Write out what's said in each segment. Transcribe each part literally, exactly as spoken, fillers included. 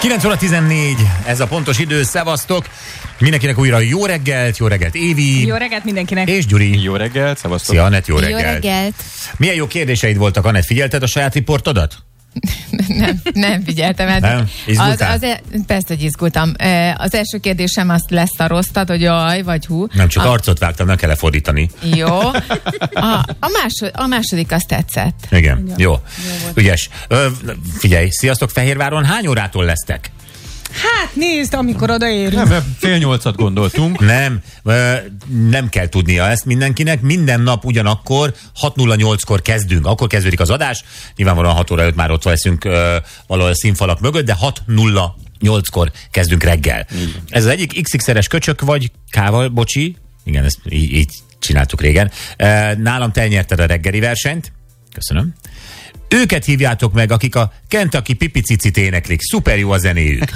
kilenc óra tizennégy, ez a pontos idő, szevasztok! Mindenkinek újra jó reggelt, jó reggelt Évi! Jó reggelt mindenkinek! És Gyuri! Jó reggelt, szevasztok! Szia Anett, jó reggelt! Jó reggelt! Milyen jó kérdéseid voltak, Anett? Figyelted a saját riportodat? nem, nem figyeltem. Hát nem? Izgultál? Az, az, persze, hogy izgultam. Az első kérdésem azt leszaroztad, hogy jaj, vagy hú. Nem, csak a... arcot vágtam, nem kell fordítani. Jó. A, a, másod, a második azt tetszett. Igen, jó. jó. jó Ügyes. Ö, figyelj, sziasztok, Fehérváron hány órától lesztek? Hát nézd, amikor odaérünk. Nem, fél nyolcat gondoltunk. Nem, nem kell tudnia ezt mindenkinek. Minden nap ugyanakkor hat nulla nyolckor kezdünk. Akkor kezdődik az adás. Nyilvánvalóan hat óra előtt már ott leszünk valahol a színfalak mögött, de hat nulla nyolckor kezdünk reggel. Igen. Ez az egyik iksz iksz-es köcsök vagy kával, bocsi. Igen, ezt így, így csináltuk régen. Nálam te nyerted a reggeli versenyt. Köszönöm. Őket hívjátok meg, akik a Kentucky Pipicicit éneklik. Szuper jó a zenéjük.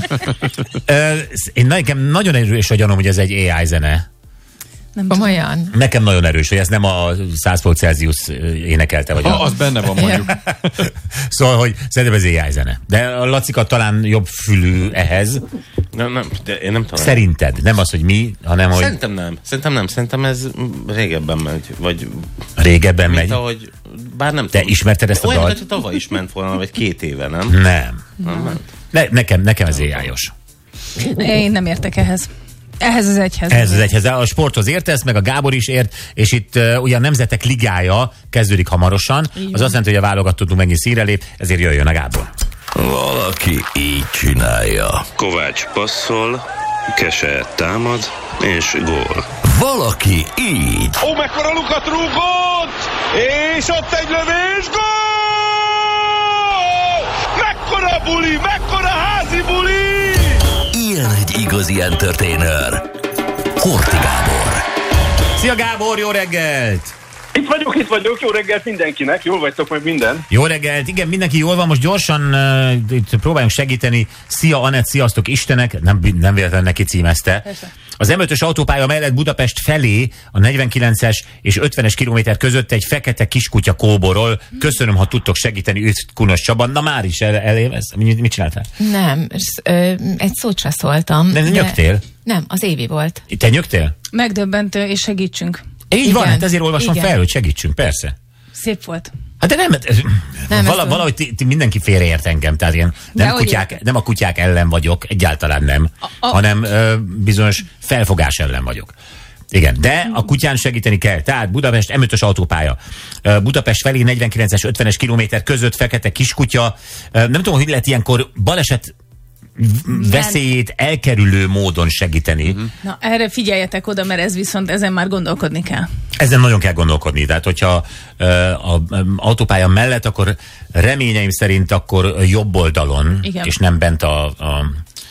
Én nekem nagyon erős a gyanom, hogy ez egy á i zene. Nem komolyan. Nekem nagyon erős, hogy ez nem a száz fok Celsius énekelte. Vagy ha, a... az benne van mondjuk. Szóval, hogy szerintem ez á i zene. De a Lacika talán jobb fülű ehhez. Nem, nem, de én nem tudom. Szerinted? Nem az, hogy mi, hanem hogy... Szerintem nem. Szerintem nem. Szerintem ez régebben megy. Vagy... Régebben megy? Ahogy... Bár nem Te tudom. Ismerted ezt a olyan, dalt? hogy tavaly is ment volna, vagy két éve, nem? Nem. Nem, nem. Ne, nekem, nekem ez á i-os. Én nem értek ehhez. Ehhez az egyhez. Ehhez az egyhez. A sporthoz értesz, meg a Gábor is ért, és itt uh, ugye a Nemzetek Ligája kezdődik hamarosan. Az azt jelenti, hogy a válogatottunk mennyi színre lép, ezért jöjjön a Gábor. Valaki így csinálja. Kovács passzol, Kese támad, és gól. Valaki így. Ó, mekkora lukat rúgott! És ott egy lövés, gól! Mekkora buli, mekkora házi buli! Ilyen egy igazi entertainer. Horthy Gábor. Szia Gábor, jó reggelt! Itt vagyok, itt vagyok, jó reggelt mindenkinek, jól vagytok meg minden. Jó reggelt, igen, mindenki jól van, most gyorsan uh, itt próbáljunk segíteni. Szia Anett, sziasztok Istenek, nem, nem véletlenül neki címezte. Persze. Az em ötös autópálya mellett Budapest felé a negyvenkilences és ötvenes kilométer között egy fekete kiskutya kóborol. Köszönöm, ha tudtok segíteni őt, Kunos Csaba. Na már is el, elévez? Mit, mit csináltál? Nem, ö, egy szót se szóltam. Nem, de... nyögtél? Nem, az Évi volt. Te nyögtél? Megdöbbentő, és segítsünk. Így igen, van, hát ezért olvasom igen. fel, hogy segítsünk, persze. Szép volt. Hát de nem, nem vala, valahogy ti, ti mindenki félreért engem, tehát én nem, kutyák, nem a kutyák ellen vagyok, egyáltalán nem, a, a... hanem ö, bizonyos felfogás ellen vagyok. Igen, de a kutyán segíteni kell. Tehát Budapest em ötös autópálya. Budapest felé negyvenkilences ötvenes kilométer között fekete kiskutya. Nem tudom, hogy lehet ilyenkor baleset veszélyét elkerülő módon segíteni. Na, erre figyeljetek oda, mert ez viszont ezen már gondolkodni kell. Ezen nagyon kell gondolkodni. Tehát, hogyha az autópálya mellett, akkor reményeim szerint akkor jobb oldalon, igen. És nem bent a, a,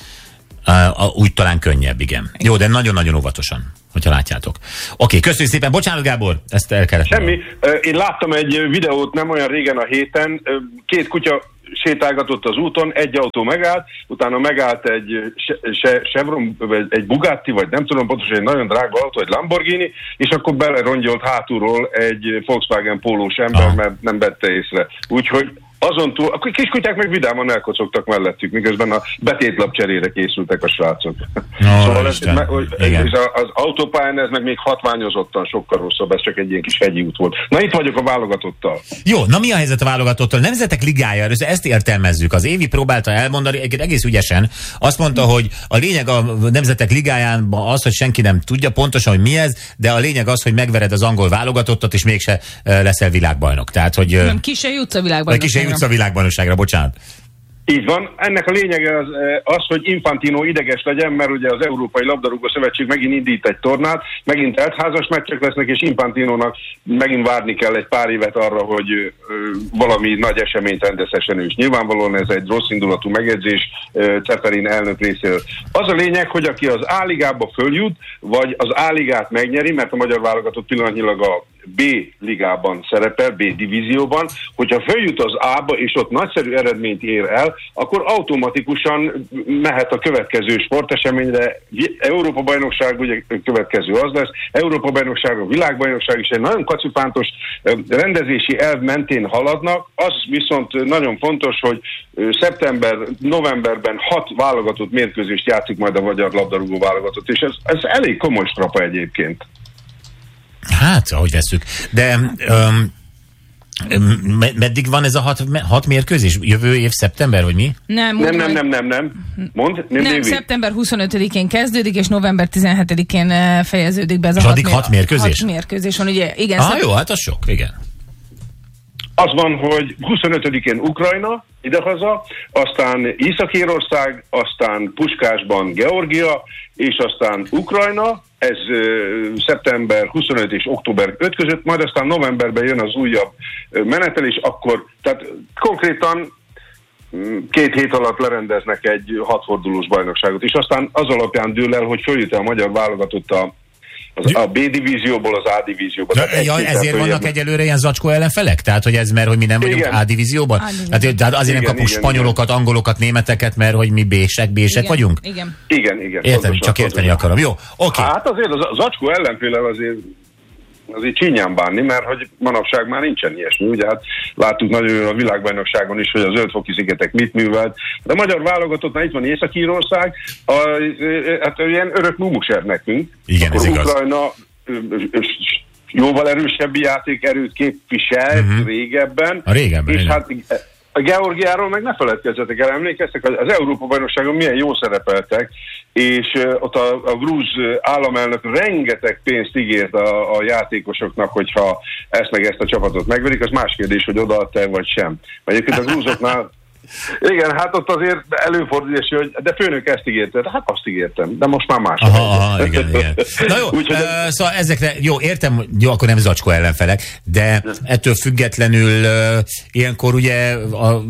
a, a úgy talán könnyebb, igen. igen. Jó, de nagyon-nagyon óvatosan, hogyha látjátok. Oké, köszönjük szépen. Bocsánat, Gábor, ezt el kellett. Semmi. Mondani. Én láttam egy videót nem olyan régen a héten. Két kutya sétálgatott az úton, egy autó megállt, utána megállt egy Chevron, egy Bugatti, vagy nem tudom pontosan, egy nagyon drága autó, egy Lamborghini, és akkor belerongyolt hátulról egy Volkswagen pólós ember, ah. mert nem vette észre. Úgyhogy azon túl, akkor kiskutyák meg vidáman elkocogtak mellettük, miközben a betétlap cserére készültek a srácok. No, szóval ez, ez, az autópályán ez meg még hatványozottan sokkal rosszabb, ez csak egy ilyen kis hegyi út volt. Na itt vagyok a válogatottal. Jó, na mi a helyzet a válogatottal? Nemzetek Ligája, ezt értelmezzük. Az Évi próbálta elmondani, egész ügyesen. Azt mondta, hogy a lényeg a Nemzetek Ligáján az, hogy senki nem tudja pontosan, hogy mi ez, de a lényeg az, hogy megvered az angol válogatottat, és mégse leszel világbajnok. Tehát, hogy... Nem, ki se jutsz a világbajnokságra. A világbajnokságra, bocsánat. Így van. Ennek a lényege az, az, hogy Infantino ideges legyen, mert ugye az Európai Labdarúgó Szövetség megint indít egy tornát, megint eltházas meccsek lesznek, és Infantinónak megint várni kell egy pár évet arra, hogy ö, valami nagy eseményt rendezhessen ő is. Nyilvánvalóan ez egy rossz indulatú megjegyzés Ceferin elnök részéről. Az a lényeg, hogy aki az A-ligába följut, vagy az A-ligát megnyeri, mert a magyar válogatott pillanatnyilag a B ligában szerepel, B divízióban, hogyha följut az A-ba, és ott nagyszerű eredményt ér el, akkor automatikusan mehet a következő sporteseményre, Európa-bajnokság, ugye következő az lesz, Európa-bajnokság, a világbajnokság is egy nagyon kacifántos rendezési elv mentén haladnak, az viszont nagyon fontos, hogy szeptember, novemberben hat válogatott mérkőzést játszik majd a magyar labdarúgó válogatott, és ez, ez elég komoly strapa egyébként. Hát, ahogy vesszük. De um, meddig van ez a hat, hat mérkőzés? Jövő év szeptember, vagy mi? Nem, nem, nem, nem, nem, nem. Mond, nem, nem szeptember huszonötödikén kezdődik, és november tizenhetedikén fejeződik be ez a és hat, addig hat mérkőzés? Hat mérkőzés van, ugye? Igen. Ah, jó, hát az sok, igen. Az van, hogy huszonötödikén Ukrajna idehaza, aztán Észak-Írország, aztán Puskásban Georgia, és aztán Ukrajna, ez uh, szeptember huszonötödike és október ötödike között, majd aztán novemberben jön az újabb uh, menetelés, akkor, tehát konkrétan um, két hét alatt lerendeznek egy hatfordulós bajnokságot, és aztán az alapján dől el, hogy följut a magyar válogatott a Az a B divízióból az A divízióba. Ja, ja, ezért vannak egyelőre ilyen zacskó ellenfelek? Tehát, hogy ez mert, hogy mi nem vagyunk igen. A divízióban? Tehát, tehát azért igen, nem kapunk igen, spanyolokat, igen. angolokat, németeket, mert hogy mi B-sek, B-sek vagyunk? Igen. Igen, igen. Értem, csak érteni akarom. Jó, oké. Okay. Hát azért az zacskó ellenféle azért azért csínyán bánni, mert hogy manapság már nincsen ilyesmi. Ugye hát láttuk nagyon a világbajnokságon is, hogy a Zöld-foki szigetek mit művelt. De a magyar válogatottnál itt van Észak-Írország, a, hát ilyen örök mumuser nekünk. Igen, akkor ez igaz. Ukrajna jóval erősebb játékerőt képviselt uh-huh. régebben. A régebben, és igen. hát a Georgiáról meg ne feledkezzetek el, emlékeztek, az Európa-bajnokságon milyen jó szerepeltek, és ott a, a grúz államelnök rengeteg pénzt ígért a, a játékosoknak, hogyha ezt meg ezt a csapatot megverik, az más kérdés, hogy odaadta vagy sem. Egyébként a grúzoknál igen, hát ott azért előfordul, hogy de főnök ezt ígérte, hát azt ígértem, de most már más. Aha, aha, igen, igen. Na jó, Úgy, uh, de... szóval ezekre, jó, értem, jó, akkor nem zacskó ellenfelek, de ettől függetlenül uh, ilyenkor ugye a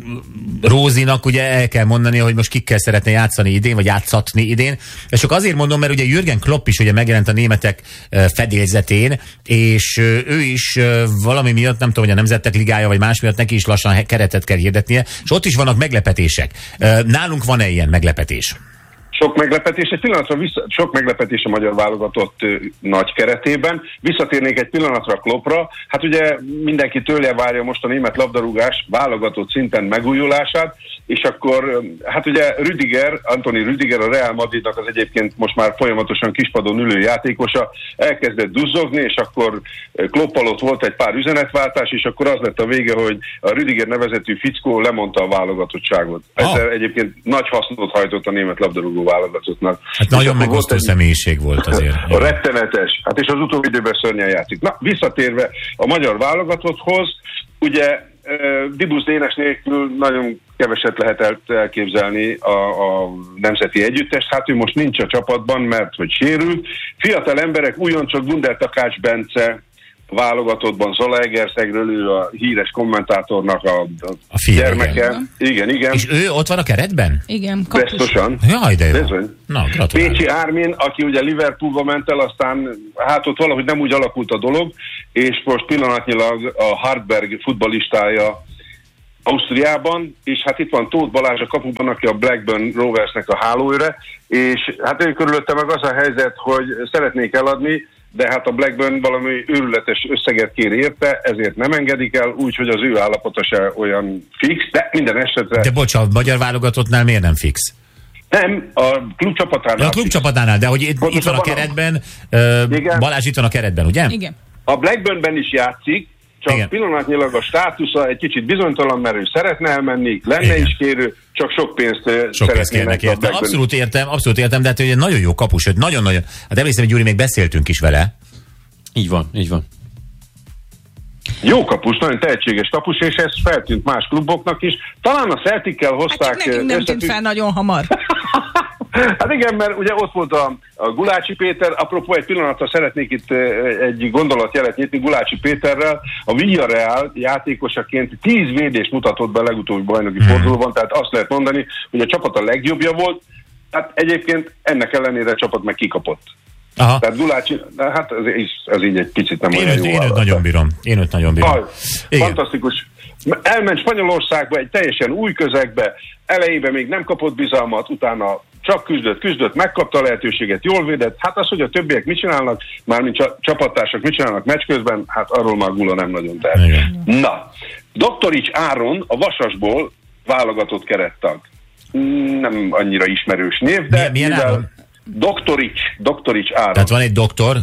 Rózinak ugye el kell mondani, hogy most kikkel szeretne játszani idén, vagy játszatni idén, és csak azért mondom, mert ugye Jürgen Klopp is ugye megjelent a németek uh, fedélzetén, és uh, ő is uh, valami miatt, nem tudom, hogy a Nemzetek Ligája, vagy más miatt neki is lassan keretet kell hirdetnie, és ott is vannak meglepetések. Nálunk van-e ilyen meglepetés? Sok meglepetés, egy pillanatra vissza, sok meglepetés a magyar válogatott ö, nagy keretében. Visszatérnék egy pillanatra Kloppra. Hát ugye mindenki tőle várja most a német labdarúgás válogatott szinten megújulását, és akkor hát ugye Rüdiger, Antoni Rüdiger, a Real Madridnak az egyébként most már folyamatosan kispadon ülő játékosa, elkezdett duzzogni, és akkor Klopp alatt volt egy pár üzenetváltás, és akkor az lett a vége, hogy a Rüdiger nevezetű fickó lemondta a válogatottságot. Ezzel ah. egyébként nagy hasznot hajtott a német labdarúgó válogatottnak. Hát nagyon megosztó egy... személyiség volt azért. A rettenetes. Hát és az utóbbi időben szörnyen játszik. Na, visszatérve a magyar válogatotthoz, ugye Dibusz Dénes nélkül nagyon keveset lehet elképzelni a, a nemzeti együttest. Hát ő most nincs a csapatban, mert hogy sérült. Fiatal emberek, újoncok, Gunder Takács Bence, válogatottban Zala Egerszegről, ő a híres kommentátornak a, a, a fia, gyermeke. Igen. igen, igen. És ő ott van a keretben? Igen, kapus. Biztosan. Jaj, de jó. Na, gratulálok. Pécsi Ármin, aki ugye Liverpoolba ment el, aztán hát ott valahogy nem úgy alakult a dolog, és most pillanatnyilag a Hartberg futballistája Ausztriában, és hát itt van Tóth Balázs a kapuban, aki a Blackburn Roversnek a hálóőre, és hát ő körülötte meg az a helyzet, hogy szeretnék eladni, de hát a Blackburn valami őrületes összeget kér érte, ezért nem engedik el, úgyhogy az ő állapota se olyan fix, de minden esetre... De bocsánat, a magyar válogatottnál miért nem fix? Nem, a klubcsapatánál. A klubcsapatánál, de hogy itt, itt van a keretben, uh, Balázs itt van a keretben, ugye? Igen. A Blackburnben is játszik, csak igen. Pillanatnyilag a státusza egy kicsit bizonytalan, mert ő szeretne elmenni, lenne igen. is kérő, csak sok pénzt sok szeretnének értem. Abszolút értem, abszolút értem, de hát egy nagyon jó kapus, hogy nagyon-nagyon, hát emlékszem, hogy Gyuri, még beszéltünk is vele. Így van, így van. Jó kapus, nagyon tehetséges kapus, és ez feltűnt más kluboknak is. Talán a Celtic-kel hozták... Hát csak nekünk nem tűnt fel nagyon hamar. Hát igen, mert ugye ott volt a, a Gulácsi Péter, apropó egy pillanatra szeretnék itt egy gondolatjelet nyitni Gulácsi Péterrel, a Villarreal játékosaként tíz védést mutatott be a legutóbbi bajnoki hmm. fordulóban, tehát azt lehet mondani, hogy a csapat a legjobbja volt, hát egyébként ennek ellenére a csapat meg kikapott. Aha. Tehát Gulácsi, hát ez, ez így egy picit nem Én, olyan őt, jó. én őt nagyon bírom. Én őt nagyon bírom. Ah, fantasztikus. Elment Spanyolországba egy teljesen új közegbe, elejében még nem kapott bizalmat, utána csak küzdött, küzdött, megkapta a lehetőséget, jól védett. Hát az, hogy a többiek mit csinálnak, mármint a csapattársak mit csinálnak meccs közben, hát arról már Gula nem nagyon tehet. Na, Doktorics Áron a Vasasból válogatott kerettag. Nem annyira ismerős név, de... Milyen, milyen Áron? Doktorics, Doktorics Áron. Tehát van egy doktor?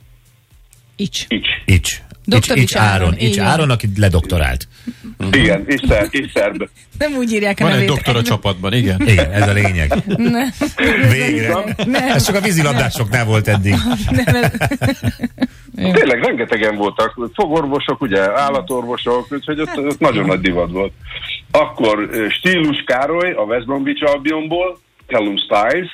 Ics. Ics. Ics. Doktorics Ics Áron. Ics igen. Áron, aki ledoktorált. Igen, és, szer, és szerb. Nem úgy írják a Van egy nevét. doktor a csapatban, igen. Igen, ez a lényeg. Ne. Végre. Nem. Ez csak a vízilabdásoknál volt eddig. Nem, ez... Tényleg rengetegen voltak, fogorvosok, ugye, állatorvosok, úgyhogy ott, ott nagyon nagy divat volt. Akkor Stílus Károly a West Bromwich Albionból, Callum Stiles,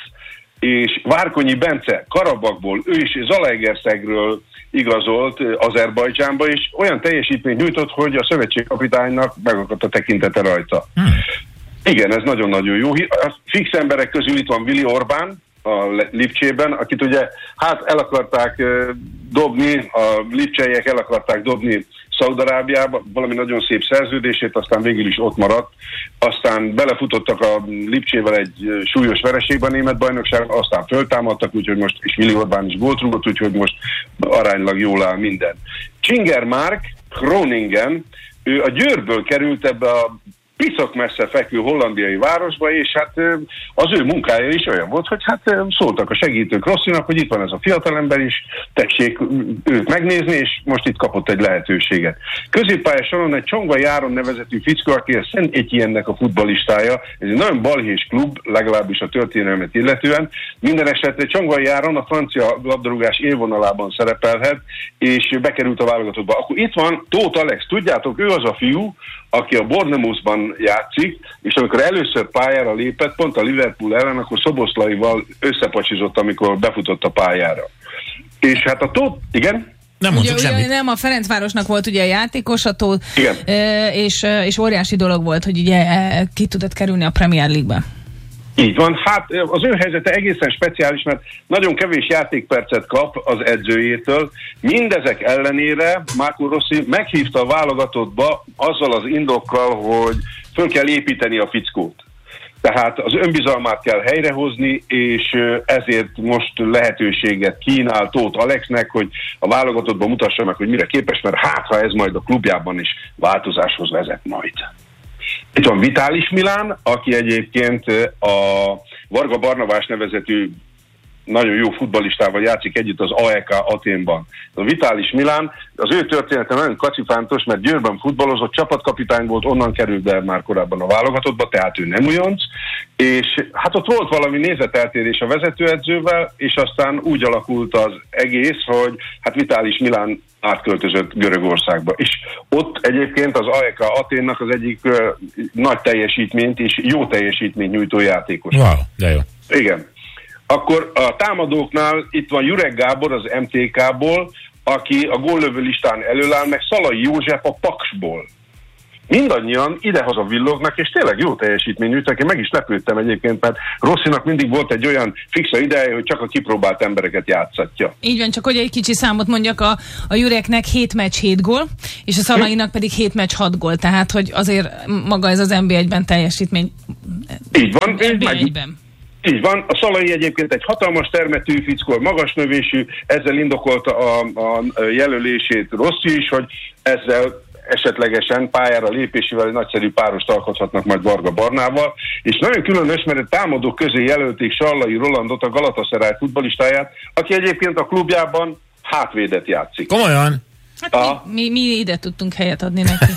és Várkonyi Bence Karabakból, ő is Zalaegerszegről igazolt Azerbajdzsánba, és olyan teljesítményt nyújtott, hogy a szövetségkapitánynak megakadt a tekintete rajta. Hmm. Igen, ez nagyon-nagyon jó. A fix emberek közül itt van Willi Orbán, a Lipcsében, akit ugye hát el akarták uh, dobni, a lipcseiek el akarták dobni Szaúd-Arábiába, valami nagyon szép szerződését, aztán végül is ott maradt. Aztán belefutottak a Lipcsével egy uh, súlyos vereségben a német bajnokságban, aztán föltámadtak, úgyhogy most, és Willi Orbán is gólt rúgott, úgyhogy most aránylag jól áll minden. Csinger Mark Groningen, ő a Győrből került ebbe a piszak messze fekvő hollandiai városba, és hát az ő munkája is olyan volt, hogy hát szóltak a segítők Rosszinak, hogy itt van ez a fiatalember is, tessék őt megnézni, és most itt kapott egy lehetőséget. Középpályás soron egy Csongvai Áron nevezetű fickó, aki a Szent Etienne-nek a futballistája, ez egy nagyon balhés klub, legalábbis a történelmet illetően. Minden esetre Csongvai Áron a francia labdarúgás élvonalában szerepelhet, és bekerült a válogatottba. Akkor itt van Tóth Alex, tudjátok, ő az a fiú, aki a Bournemouthban játszik, és amikor először pályára lépett, pont a Liverpool ellen, akkor Szoboszlaival összepacsizott, amikor befutott a pályára. És hát a Tóth, igen? Nem mondtuk ugye, semmit. ugye nem, a Ferencvárosnak volt ugye a játékos, a Tóth, igen. és, és óriási dolog volt, hogy ugye ki tudott kerülni a Premier League-be. Így van, hát az ő helyzete egészen speciális, mert nagyon kevés játékpercet kap az edzőjétől. Mindezek ellenére Marco Rossi meghívta a válogatottba azzal az indokkal, hogy föl kell építeni a fickót. Tehát az önbizalmát kell helyrehozni, és ezért most lehetőséget kínál Tóth Alexnek, hogy a válogatottban mutassa meg, hogy mire képes, mert hát ha ez majd a klubjában is változáshoz vezet majd. Itt van Vitális Milán, aki egyébként a Varga Barnabás nevezetű nagyon jó futballistával játszik együtt az á e ká Athénban. A Vitális Milán, az ő története nagyon kacifántos, mert Győrben futballozott, csapatkapitány volt, onnan került be már korábban a válogatottba, tehát ő nem újonc, és hát ott volt valami nézeteltérés a vezetőedzővel, és aztán úgy alakult az egész, hogy hát Vitális Milán átköltözött Görögországba. És ott egyébként az á e ká Athénnak az egyik uh, nagy teljesítményt és jó teljesítményt nyújtó játékos. Wow, de jó. Igen. Akkor a támadóknál itt van Jurek Gábor az em té ká-ból, aki a góllövő listán előáll, meg Szalai József a Paksból. Mindannyian idehaza villognak, és tényleg jó teljesítmény nyújtak. Én meg is lepődtem egyébként, mert Rosszinak mindig volt egy olyan fixa ideje, hogy csak a kipróbált embereket játszatja. Így van, csak hogy egy kicsi számot mondjak, a, a Jureknek hét meccs hét gól, és a Szalainak pedig hét meccs hat gól, tehát hogy azért maga ez az en bé egyben teljesítmény. Így van. en bé egyben. Így van, a Szalai egyébként egy hatalmas termetű fickó, magas növésű, ezzel indokolta a, a jelölését Rossi is, hogy ezzel esetlegesen pályára lépésével egy nagyszerű párost alkothatnak majd Varga Barnával, és nagyon különös, mert a támadók közé jelölték Sallai Rolandot, a Galatasaray futballistáját, aki egyébként a klubjában hátvédet játszik. Komolyan? Hát mi, mi, mi ide tudtunk helyet adni neki.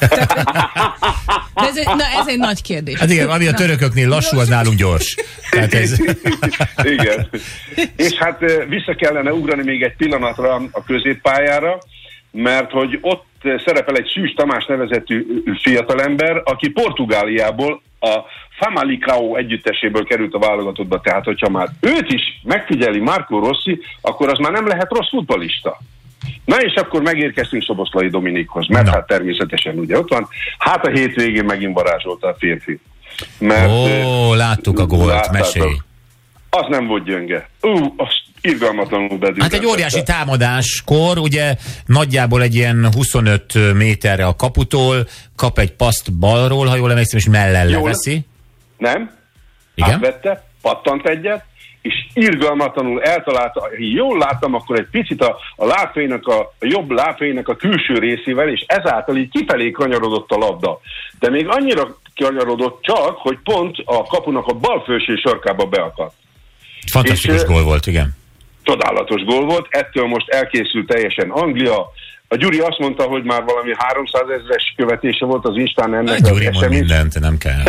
De ez, egy, na, ez egy nagy kérdés. Hát igen, ami a törököknél lassú, az nálunk gyors. Tehát ez... Igen. És hát vissza kellene ugrani még egy pillanatra a középpályára, mert hogy ott szerepel egy Szűs Tamás nevezetű fiatalember, aki Portugáliából a Famalicão együtteséből került a válogatottba, tehát hogyha már őt is megfigyeli Marco Rossi, akkor az már nem lehet rossz futballista. Na és akkor megérkeztünk Szoboszlai Dominikhoz, mert Na. hát természetesen ugye ott van. Hát a hétvégén megint varázsolta a férfi. Mert, Ó, láttuk a gólt, mesélj. Az nem volt gyönge. Ú, az irgalmatlanul bedüllentette. Hát egy óriási támadáskor, ugye nagyjából egy ilyen huszonöt méterre a kaputól, kap egy paszt balról, ha jól emlékszem, és mellel Jól, leveszi. Nem? Igen? Átvette, pattant egyet, és irgalmatlanul eltalálta, ha jól láttam, akkor egy picit a, a lábfejnek, a, a jobb lábfejnek a külső részével, és ezáltal így kifelé kanyarodott a labda. De még annyira kanyarodott csak, hogy pont a kapunak a bal felső sarkába beakadt. Fantasztikus és, gól volt, igen. Csodálatos gól volt, ettől most elkészült teljesen Anglia. A Gyuri azt mondta, hogy már valami háromszázezres követése volt az Instán ennek A az Gyuri mond esemény. mindent, nem kell.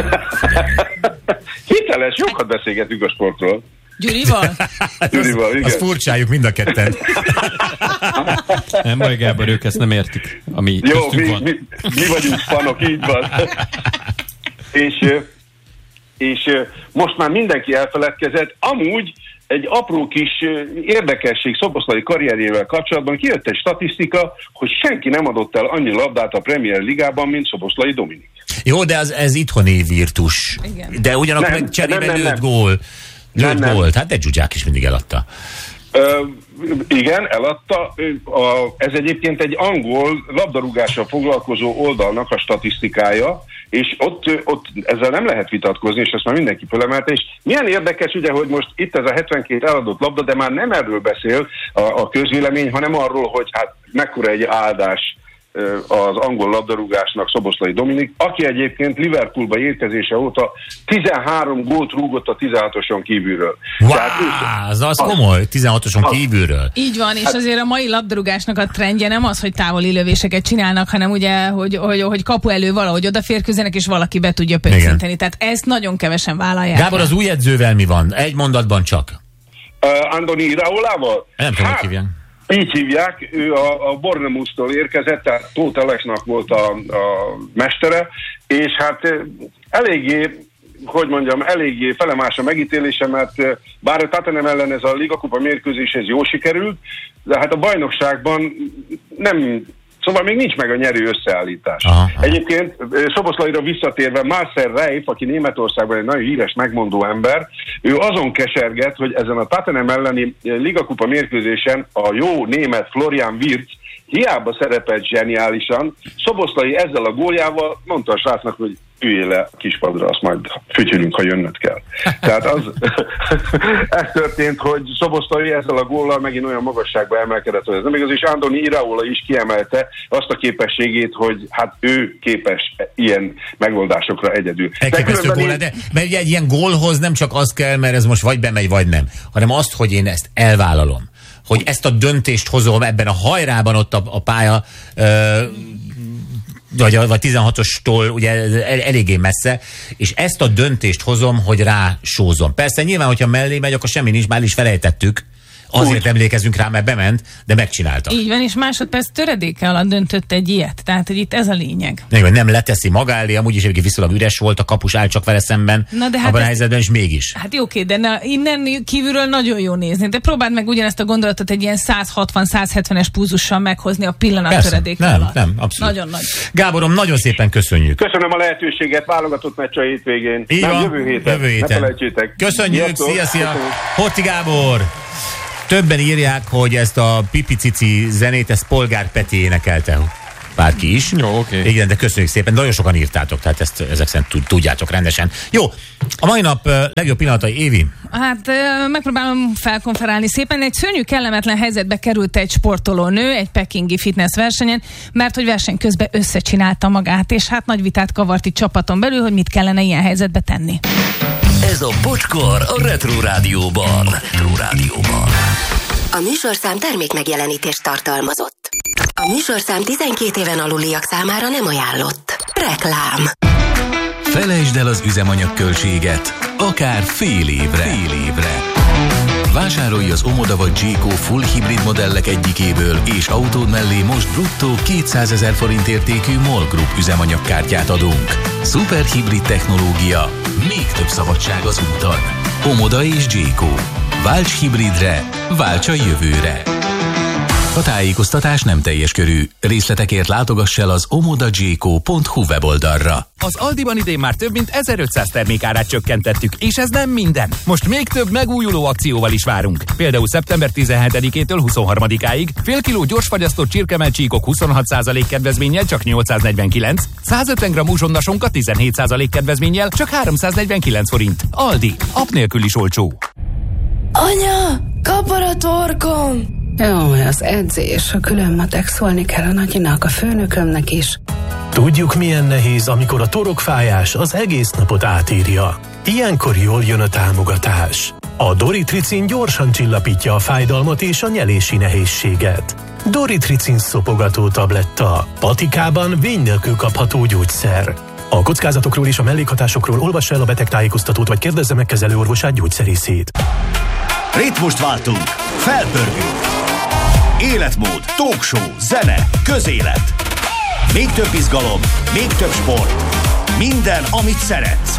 Hiteles, sokat beszélgetünk a sportról. Gyurival? Gyurival, igen. Azt furcsáljuk mind a ketten. Nem baj, Gábor, ők ezt nem értik, ami Jó, köztünk mi, van. mi, mi vagyunk fanok, így van. és, és most már mindenki elfeledkezett. Amúgy egy apró kis érdekesség Szoboszlai karrierjével kapcsolatban kijött egy statisztika, hogy senki nem adott el annyi labdát a Premier Ligában, mint Szoboszlai Dominik. Jó, de az, ez itthoni virtus. Igen. De ugyanakkor Nem, meg cserébe nem, nem, lőtt nem. gól. Nem, Lőtt nem. gólt. Hát de Zsuzsák is mindig eladta. Ö, igen, eladta. A, ez egyébként egy angol labdarúgással foglalkozó oldalnak a statisztikája, és ott, ott ezzel nem lehet vitatkozni, és ezt már mindenki fölemelte, és milyen érdekes ugye, hogy most itt ez a hetvenkét eladott labda, de már nem erről beszél a, a közvélemény, hanem arról, hogy hát mekkora egy áldás az angol labdarúgásnak Szoboszlai Dominik, aki egyébként Liverpoolba érkezése óta tizenhárom gólt rúgott a tizenhatoson kívülről. Wow, Tehát ő- az, az komoly, tizenhatoson Az. kívülről. Így van, és azért a mai labdarúgásnak a trendje nem az, hogy távoli lövéseket csinálnak, hanem ugye, hogy, hogy, hogy kapu elő valahogy odaférkőzzenek, és valaki be tudja pöccinteni. Tehát ezt nagyon kevesen vállalják. Gábor, az új edzővel mi van? Egy mondatban csak. Uh, Andoni Iraolával? Nem tudom, hogy hívják. Így hívják, ő a, a Bournemouth-tól érkezett, tehát Tóth Alexnak volt a, a mestere, és hát eh, eléggé, hogy mondjam, eléggé felemás a megítélése, mert eh, bár a Tottenham ellen ez a Ligakupa mérkőzés ez jól sikerült, de hát a bajnokságban nem, szóval még nincs meg a nyerő összeállítás. Aha, aha. Egyébként eh, Szoboszlaira visszatérve, Marcel Reif, aki Németországban egy nagyon híres, megmondó ember, ő azon keserget, hogy ezen a Tottenham elleni Ligakupa mérkőzésen a jó német Florian Wirtz hiába szerepelt zseniálisan, Szoboszlai ezzel a góljával mondta a srácnak, hogy üljél le a kispadra, azt majd fütyülünk, ha jönnöd kell. Tehát az, ez történt, hogy Szoboszlai ezzel a góllal megint olyan magasságba emelkedett, hogy ez nem igaz, és Andoni Iraola is kiemelte azt a képességét, hogy hát ő képes ilyen megoldásokra egyedül. Elképesztő különben gól, én- de mert ugye egy ilyen gólhoz nem csak az kell, mert ez most vagy bemegy, vagy nem, hanem azt, hogy én ezt elvállalom. Hogy ezt a döntést hozom ebben a hajrában ott a, a pálya, ö, vagy, a, vagy tizenhatostól ugye el, eléggé messze, és ezt a döntést hozom, hogy rásózom. Persze nyilván, hogyha mellé megy, akkor semmi nincs, már is felejtettük. Azért emlékezünk rá, mert bement, de megcsinálta. Így van, és másodperc töredéke alatt döntött egy ilyet. Tehát, hogy itt ez a lényeg. Nem, nem leteszi maga elé, amúgy is egyébként viszonylag üres volt, a kapus áll csak vele szemben, Na, de hát abban a ez- helyzetben is mégis. Hát jó, oké, de na, innen kívülről nagyon jó nézni. De próbáld meg ugyanezt a gondolatot egy ilyen száz hatvan száz hetvenes púzussal meghozni a pillanat Persze, töredéke nem, alatt. nem, abszolút. Nagyon nagy. Gáborom, nagyon szépen köszönjük. Köszönöm a lehetőséget, válogatott meccs a hétvégén. Így Nem, van, jövő héten. jövő héten. Ne felejtsétek. Köszönjük, Sziasztok. szia, szia! Köszönöm. Horthy Gábor! Többen írják, hogy ezt a Pipi-cici zenét, ezt Polgár Peti énekelte. Bárki is. Jó, oké. Igen, de köszönjük szépen. Nagyon sokan írtátok, tehát ezt ezek szerint tud- tudjátok rendesen. Jó, a mai nap uh, legjobb pillanatai, Évi. Hát ö, megpróbálom felkonferálni szépen. Egy szörnyű kellemetlen helyzetbe került egy sportoló nő egy pekingi fitness versenyen, mert hogy verseny közben összecsinálta magát, és hát nagy vitát kavart itt csapaton belül, hogy mit kellene ilyen helyzetbe tenni. Ez a Bocskor a Retro Rádióban. Retro Rádióban. A műsorszám termék megjelenítést tartalmazott. A műsorszám tizenkét éven aluliak számára nem ajánlott. Reklám. Felejtsd el az üzemanyagköltséget, akár fél évre. Fél évre. Vásárolj az Omoda vagy Jayco full hibrid modellek egyikéből, és autód mellé most bruttó kétszázezer forint értékű MOL Group üzemanyagkártyát adunk. Szuperhibrid technológia, még több szabadság az úton. Omoda és Jayco. Válts hibridre, válts a jövőre. A tájékoztatás nem teljes körű. Részletekért látogass el az omodajco pont hu weboldalra. Az Aldiban idén már több mint ezerötszáz termékárát csökkentettük, és ez nem minden. Most még több megújuló akcióval is várunk. Például szeptember tizenhetedikétől huszonharmadikáig fél kiló gyorsfagyasztott csirkemelcsíkok huszonhat százalék kedvezménnyel csak nyolcszáznegyvenkilenc, százötven gramm uzsonnasonka tizenhét százalék kedvezménnyel csak háromszáznegyvenkilenc forint. Aldi, app nélkül is olcsó. Anya, kapar a torkom! Jaj, az edzés, a külön matek, szólni kell a nagyinak, a főnökömnek is. Tudjuk, milyen nehéz, amikor a torokfájás az egész napot átírja. Ilyenkor jól jön a támogatás. A Doritricin gyorsan csillapítja a fájdalmat és a nyelési nehézséget. Doritricin szopogató tabletta. Patikában vény nélkül kapható gyógyszer. A kockázatokról és a mellékhatásokról olvassa el a betegtájékoztatót, vagy kérdezze meg kezelőorvosát, gyógyszerészét. Ritmust váltunk, felpörgünk. Életmód, talkshow, zene, közélet. Még több izgalom, még több sport. Minden, amit szeretsz.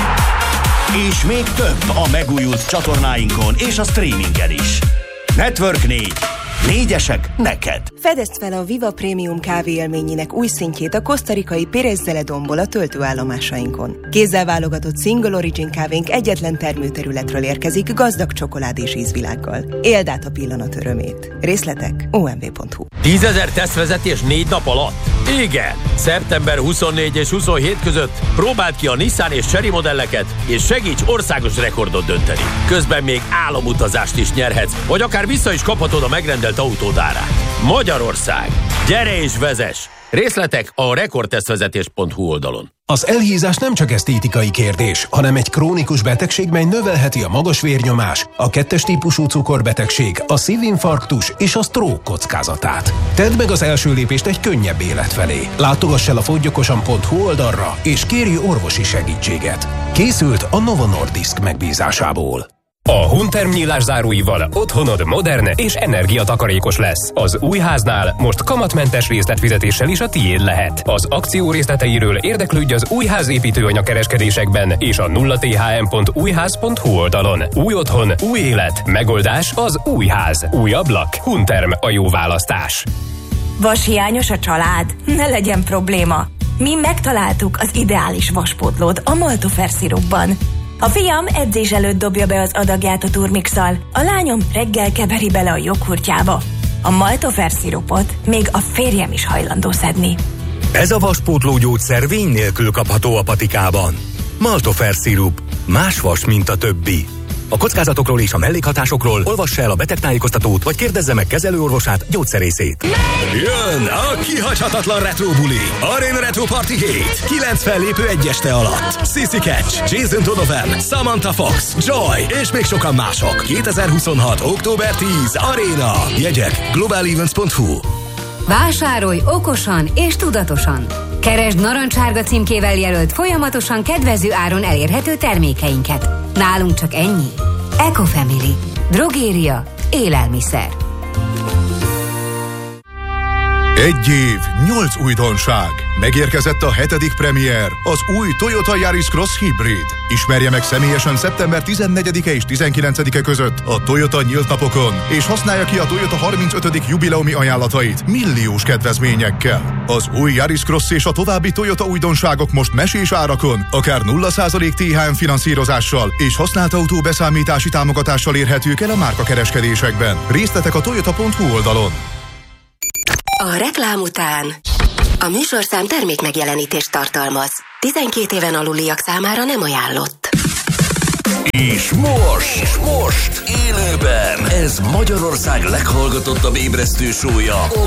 És még több a megújult csatornáinkon és a streamingen is. Network négy. Négyesek neked. Fedezd fel a Viva Premium kávé élményének új szintjét a kosztarikai Pérez Zeledonból a töltőállomásainkon. Kézzel válogatott Single Origin kávénk egyetlen termőterületről érkezik gazdag csokoládés ízvilággal. Éld át a pillanat örömét. Részletek o m v pont hu. tízezer tesztvezetés négy nap alatt? Igen! szeptember huszonnégy és huszonhét között próbáld ki a Nissan és Chery modelleket, és segíts országos rekordot dönteni. Közben még álomutazást is nyerhetsz, vagy akár vissza is kaphatod a megrendelt autód árát. Magyarország! Gyere és vezess! Részletek a rekordtesztvezetés pont hu oldalon. Az elhízás nem csak esztétikai kérdés, hanem egy krónikus betegség, mely növelheti a magas vérnyomás, a kettes típusú cukorbetegség, a szívinfarktus és a stroke kockázatát. Tedd meg az első lépést egy könnyebb élet felé. Látogass el a foggyokosan pont hu oldalra, és kérj orvosi segítséget. Készült a Novo Nordisk megbízásából. A Hunterm nyílás záróival otthonod modern és energiatakarékos lesz. Az új háznál most kamatmentes részletfizetéssel is a tiéd lehet. Az akció részleteiről érdeklődj az újház építőanyag kereskedésekben és a nulla t h m pont újház pont hu oldalon. Új otthon, új élet, megoldás az új ház. Új ablak, Hunterm a jó választás. Vashiányos a család? Ne legyen probléma. Mi megtaláltuk az ideális vaspótlót a Maltofer szirupban. A fiam edzés előtt dobja be az adagját a turmixal, a lányom reggel keveri bele a joghurtjába. A Maltofer szirupot még a férjem is hajlandó szedni. Ez a vaspótló gyógyszer vény nélkül kapható a patikában. Maltofer szirup. Más vas, mint a többi. A kockázatokról és a mellékhatásokról olvassa el a betegtájékoztatót, vagy kérdezze meg kezelőorvosát, gyógyszerészét. Jön a kihagyhatatlan retro buli. Arena Retro Party hét. Kilenc fellépő egy este alatt. Sissy Catch, Jason Donovan, Samantha Fox, Joy és még sokan mások. kétezer-huszonhat. október tíz. Arena. Jegyek global events pont hu. Vásárolj okosan és tudatosan. Keresd narancsárga címkével jelölt folyamatosan kedvező áron elérhető termékeinket. Nálunk csak ennyi. Ecofamily. Drogéria. Élelmiszer. Egy év, nyolc újdonság. Megérkezett a hetedik premier, az új Toyota Yaris Cross Hybrid. Ismerje meg személyesen szeptember tizennegyedike és tizenkilencedike között a Toyota nyílt napokon, és használja ki a Toyota harmincötödik jubileumi ajánlatait milliós kedvezményekkel. Az új Yaris Cross és a további Toyota újdonságok most mesés árakon, akár nulla százalék té há em finanszírozással és használt autó beszámítási támogatással érhetők el a márkakereskedésekben. Részletek a toyota pont hu oldalon. A reklám után a műsorszám termék megjelenítést tartalmaz. tizenkét éven aluliak számára nem ajánlott. És most, és most élőben ez Magyarország leghallgatottabb ébresztő show-ja, a